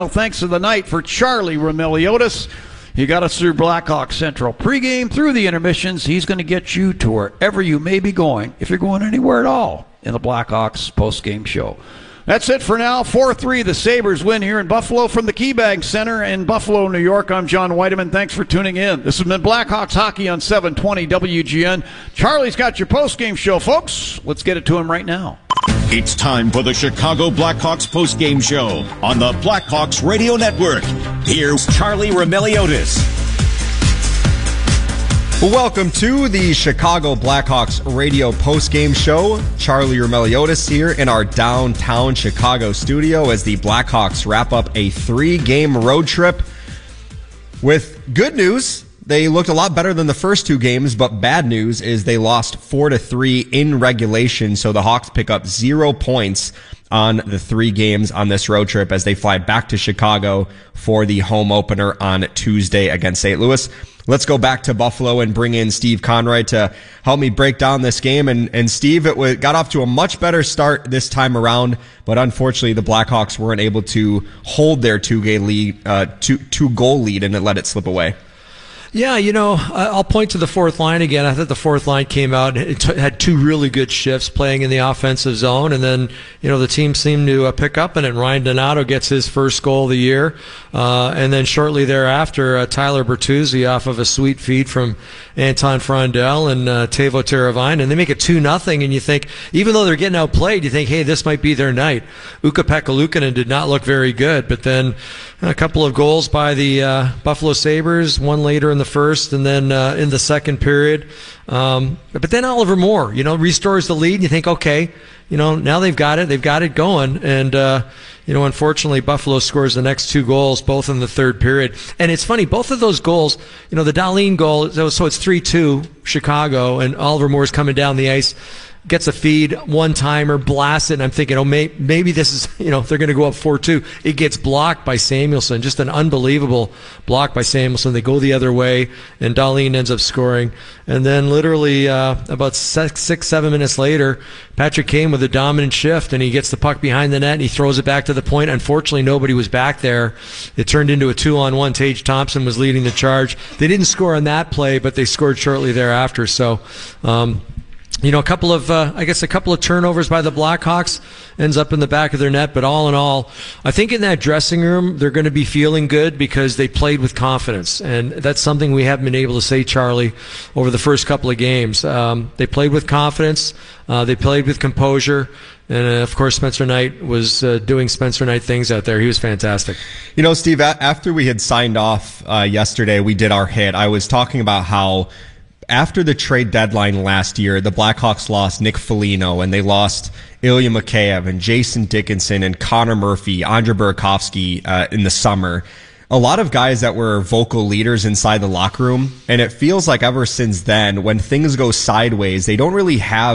Well, thanks of the night for Charlie Remiliotis. He got us through Blackhawk Central pregame, through the intermissions. He's going to get you to wherever you may be going, if you're going anywhere at all, in the Blackhawks postgame show. That's it for now. 4-3, the Sabres win here in Buffalo from the KeyBank Center in Buffalo, New York. I'm John Whiteman. Thanks for tuning in. This has been Blackhawks Hockey on 720 WGN. Charlie's got your postgame show, folks. Let's get it to him right now. It's time for the Chicago Blackhawks postgame show on the Blackhawks Radio Network. Here's Charlie Remiliotis. Welcome to the Chicago Blackhawks radio postgame show. Charlie Remiliotis here in our downtown Chicago studio as the Blackhawks wrap up a 3-game road trip. With good news, they looked a lot better than the first 2 games, but bad news is they lost 4-3 in regulation, so the Hawks pick up 0 points on the 3 games on this road trip as they fly back to Chicago for the home opener on Tuesday against St. Louis. Let's go back to Buffalo and bring in Steve Conroy to help me break down this game. And Steve, it got off to a much better start this time around, but unfortunately the Blackhawks weren't able to hold their 2-goal lead and it let it slip away. Yeah, I'll point to the fourth line again. I thought the fourth line came out and had 2 really good shifts playing in the offensive zone, and then, the team seemed to pick up in it. Ryan Donato gets his first goal of the year, and then shortly thereafter, Tyler Bertuzzi off of a sweet feed from Anton Frondel and Teuvo Teravainen, and they make it 2-0, and you think, even though they're getting outplayed, you think, hey, this might be their night. Ukko-Pekka Luukkonen did not look very good, but then a couple of goals by the Buffalo Sabres, one later in the first and then in the second period. But then Oliver Moore, restores the lead. And you think, okay, now they've got it going. And, unfortunately, Buffalo scores the next 2 goals, both in the third period. And it's funny, both of those goals, the Dahlin goal, so it's 3-2 Chicago, and Oliver Moore's coming down the ice, gets a feed, one-timer, blasts it, and I'm thinking, maybe this is, they're going to go up 4-2. It gets blocked by Samuelsson, just an unbelievable block by Samuelsson. They go the other way, and Dahlin ends up scoring. And then literally about 6-7 minutes later, Patrick Kane with a dominant shift, and he gets the puck behind the net, and he throws it back to the point. Unfortunately, nobody was back there. It turned into a 2-on-1. Tage Thompson was leading the charge. They didn't score on that play, but they scored shortly thereafter. So, a couple of turnovers by the Blackhawks ends up in the back of their net. But all in all, I think in that dressing room, they're going to be feeling good because they played with confidence. And that's something we haven't been able to say, Charlie, over the first couple of games. They played with confidence. They played with composure. And, of course, Spencer Knight was doing Spencer Knight things out there. He was fantastic. Steve, after we had signed off yesterday, we did our hit. I was talking about how after the trade deadline last year, the Blackhawks lost Nick Foligno, and they lost Ilya Mikheyev and Jason Dickinson and Connor Murphy, Andre Burakovsky in the summer. A lot of guys that were vocal leaders inside the locker room, and it feels like ever since then, when things go sideways, they didn't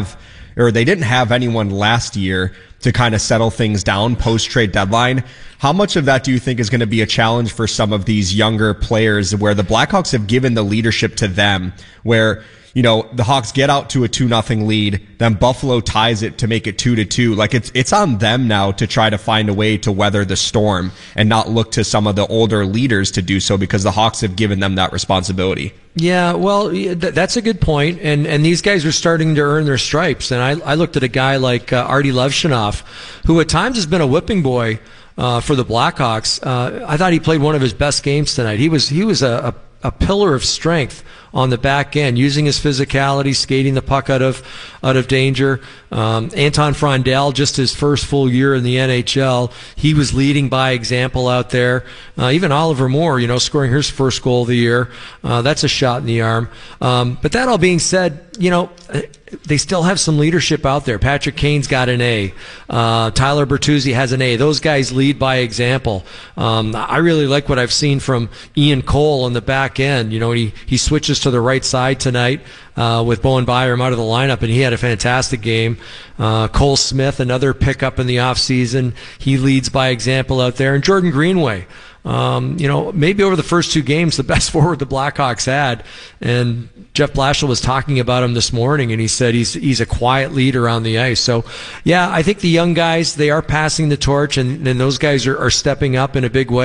have anyone last year to kind of settle things down post-trade deadline. How much of that do you think is going to be a challenge for some of these younger players where the Blackhawks have given the leadership to them, where, the Hawks get out to a 2-0 lead, then Buffalo ties it to make it 2-2. Like it's on them now to try to find a way to weather the storm and not look to some of the older leaders to do so because the Hawks have given them that responsibility. Yeah, well, that's a good point, and these guys are starting to earn their stripes. And I looked at a guy like Artie Levshunov, who at times has been a whipping boy for the Blackhawks. I thought he played one of his best games tonight. He was a pillar of strength on the back end, using his physicality, skating the puck out of danger. Anton Frondel, just his first full year in the NHL, he was leading by example out there. Even Oliver Moore, scoring his first goal of the year. That's a shot in the arm. But that all being said, they still have some leadership out there. Patrick Kane's got an A. Tyler Bertuzzi has an A. Those guys lead by example. I really like what I've seen from Ian Cole on the back end. He switches to the right side tonight. with Bowen Byram out of the lineup, and he had a fantastic game. Cole Smith, another pickup in the offseason. He leads by example out there. And Jordan Greenway, maybe over the first 2 games, the best forward the Blackhawks had. And Jeff Blashill was talking about him this morning, and he said he's a quiet leader on the ice. So, yeah, I think the young guys, they are passing the torch, and those guys are stepping up in a big way.